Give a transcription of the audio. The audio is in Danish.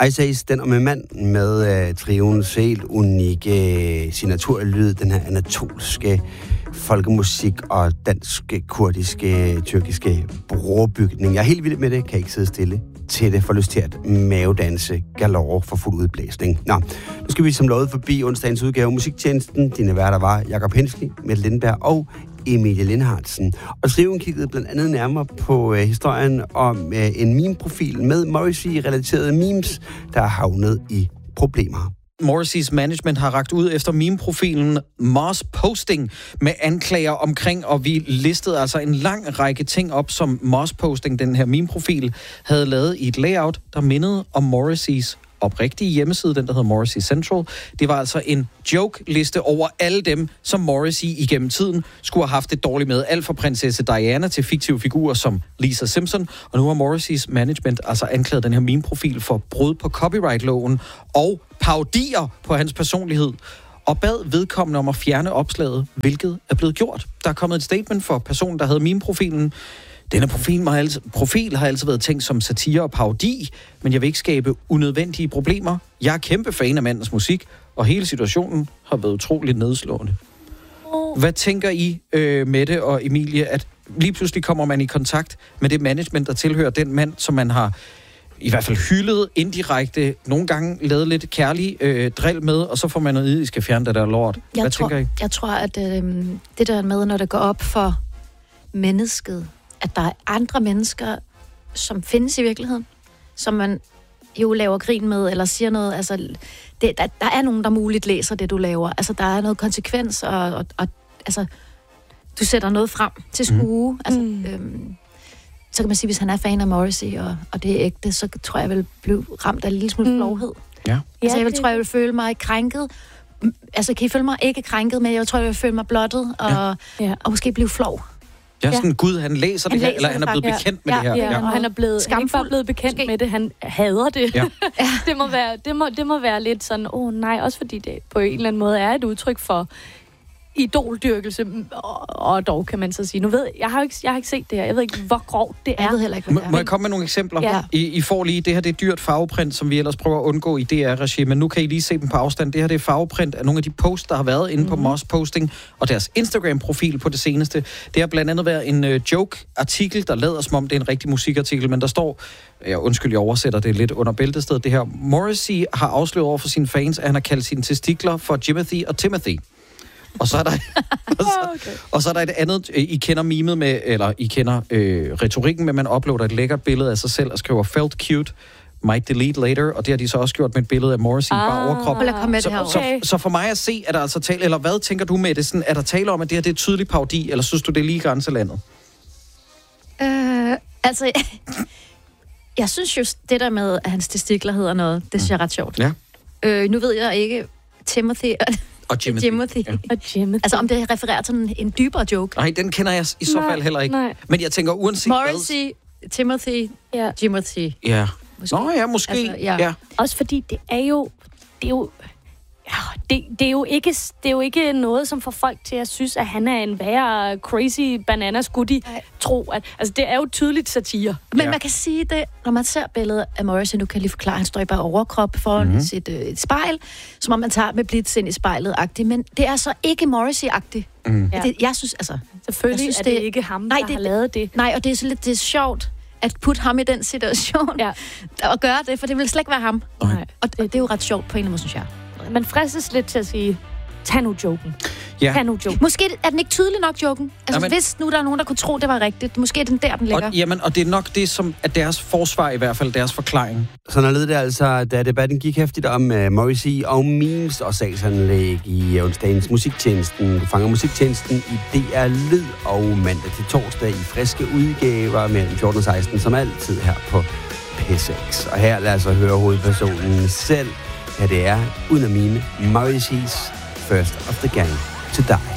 Ice Ace, den om en mand med trioens helt unikke signaturlyd, den her anatolske folkemusik og dansk-kurdiske, tyrkiske brorbygning. Jeg er helt vild med det, kan ikke sidde stille til det, for lyst til at mavedanse galore for fuld udblæsning. Nå, nu skal vi som lovet forbi onsdagens udgave Musiktjenesten. Dine værter var Jakob Hensley, Mette Lindberg og Emilie Lindhardsen. Og Triven kiggede blandt andet nærmere på historien om en meme-profil med Morrissey-relaterede memes, der er havnet i problemer. Morrisseys management har rakt ud efter meme-profilen Moss Posting med anklager omkring, og vi listede altså en lang række ting op, som Moss Posting, den her meme-profil, havde lavet i et layout, der mindede om Morrisseys oprigtige hjemmeside, den der hedder Morrissey Central. Det var altså en joke-liste over alle dem, som Morrissey igennem tiden skulle have haft det dårligt med. Alt fra prinsesse Diana til fiktive figurer som Lisa Simpson. Og nu har Morrisseys management altså anklaget den her meme-profil for brud på copyright-loven og parodier på hans personlighed, og bad vedkommende om at fjerne opslaget, hvilket er blevet gjort. Der er kommet et statement for personen, der havde meme-profilen. Denne profil har altid været tænkt som satire og parodi, men jeg vil ikke skabe unødvendige problemer. Jeg er kæmpe fan af mandens musik, og hele situationen har været utroligt nedslående. Hvad tænker I, Mette og Emilie, at lige pludselig kommer man i kontakt med det management, der tilhører den mand, som man har i hvert fald hyldet indirekte, nogle gange lavet lidt kærlig drill med, og så får man noget I skal fjerne det der lort. Hvad tænker I? Jeg tror, at det der med, når det går op for mennesket, at der er andre mennesker, som findes i virkeligheden, som man jo laver grin med, eller siger noget. Altså, der er nogen, der muligt læser det, du laver. Altså, der er noget konsekvens, og altså, du sætter noget frem til skue. Altså, så kan man sige, hvis han er fan af Morrissey, og det er ægte, så tror jeg, jeg vil blive ramt af en lille smule flovhed. Ja. Altså, jeg vil føle mig krænket. Altså, kan I føle mig ikke krænket, men jeg tror, jeg vil føle mig blottet, og måske blive flov. Ja, sådan Gud, han læser det her, eller han er blevet bekendt med det her. Ja, og han er blevet bekendt med det, han hader det. Ja. det må være lidt sådan, nej, også fordi det på en eller anden måde er et udtryk for idoldyrkelse, og dog kan man så sige, nu ved jeg har ikke set det her, jeg ved ikke, hvor grovt det er. Jeg ved heller ikke, hvad det er. Må jeg komme med nogle eksempler? Ja. I får lige, det her det er dyrt farveprint, som vi ellers prøver at undgå i DR-regi, men nu kan I lige se dem på afstand. Det her det er farveprint af nogle af de posts, der har været inde på Moss Posting, og deres Instagram-profil på det seneste. Det har blandt andet været en joke-artikel, der lader som om det er en rigtig musikartikel, men der står, jeg oversætter det lidt under bæltestedet, det her. Morrissey har afsløret over for sine fans, at han har kaldt sine testikler for Jimothy og Timothy. Og så er der og så er der et andet, I kender memet med, eller I kender retorikken med, at man uploader et lækkert billede af sig selv og skriver felt cute, might delete later, og det har de så også gjort med et billede af Morrissey bare overkrop. Så for mig at se, at der altså tale, eller hvad tænker du med det? Sådan, er der tale om, at det her det er tydelig parodi, eller synes du, det er lige grænselandet? Altså, jeg synes jo, det der med, at hans testikler hedder noget, det synes jeg er ret sjovt. Ja. Nu ved jeg ikke, Timothy og Jimothy. Ja. Altså, om det refererer til en dybere joke. Nej, den kender jeg i så fald heller ikke. Nej. Men jeg tænker, uanset Morrissey, Timothy, Jimothy. Ja. Nå ja, måske. Altså, ja. Også fordi det er jo ikke noget, som får folk til at synes, at han er en værre crazy banana scooty tro. Altså, det er jo tydeligt satire. Men man kan sige det, når man ser billedet af Morrissey, nu kan jeg lige forklare, han står i bare overkrop foran sit spejl, som om man tager med blitz ind i spejlet-agtigt. Men det er så ikke Morrissey-agtigt. Jeg synes, altså... Selvfølgelig er det ikke ham, der har lavet det. Nej, og det er så lidt det er sjovt, at putte ham i den situation, og gøre det, for det vil slet ikke være ham. Nej. Og det er jo ret sjovt på en eller anden måde, synes jeg. Man fristes lidt til at sige, tag nu joken. Ja. Tag nu joken. Måske er den ikke tydelig nok, joken. Altså, hvis nu der er nogen, der kunne tro, det var rigtigt. Måske er den der, den ligger. Og det er nok det, som er deres forsvar, i hvert fald deres forklaring. Sådan lød det altså, da debatten gik hæftigt om Morrissey og memes og sagsanlæg i onsdagens Musiktjenesten. Du fanger Musiktjenesten i DR Lyd og mandag til torsdag i friske udgaver mellem 14 og 16, som altid her på P6. Og her lad os høre hovedpersonen selv. Ja, det er uden at mime Morrissey's First of the Gang to Die.